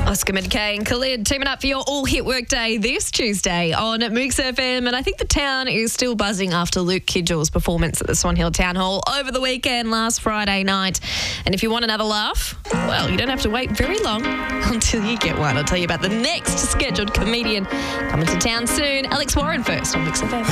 Oscar McKay and Khalid teaming up for your all-hit workday this Tuesday on Mooks FM. And I think the town is still buzzing after Luke Kidgell's performance at the Swan Hill Town Hall over the weekend last Friday night. And if you want another laugh, well, you don't have to wait very long until you get one. I'll tell you about the next scheduled comedian coming to town soon. Alex Warren first on Mooks FM.